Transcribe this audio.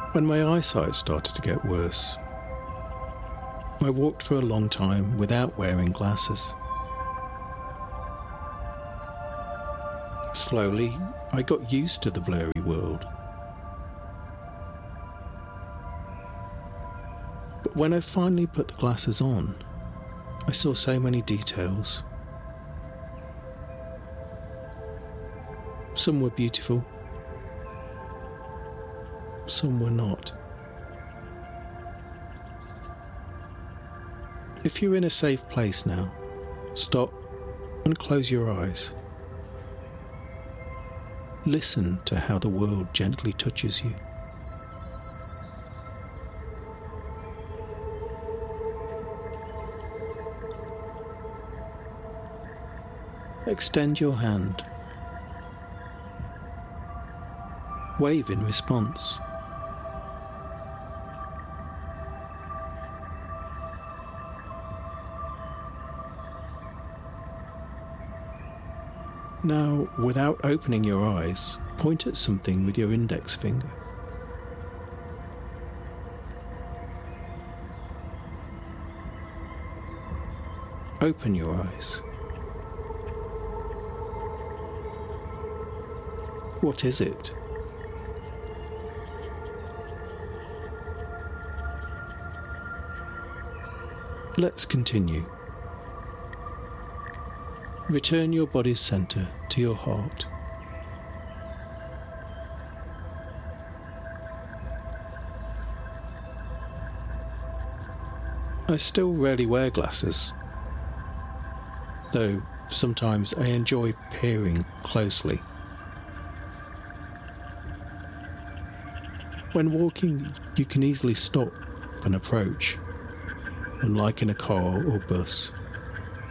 When my eyesight started to get worse, I walked for a long time without wearing glasses. Slowly, I got used to the blurry world. But when I finally put the glasses on, I saw so many details. Some were beautiful, some were not. If you're in a safe place now, stop and close your eyes. Listen to how the world gently touches you. Extend your hand. Wave in response. Now, without opening your eyes, point at something with your index finger. Open your eyes. What is it? Let's continue. Return your body's center to your heart. I still rarely wear glasses, though sometimes I enjoy peering closely. When walking, you can easily stop and approach, unlike in a car or bus.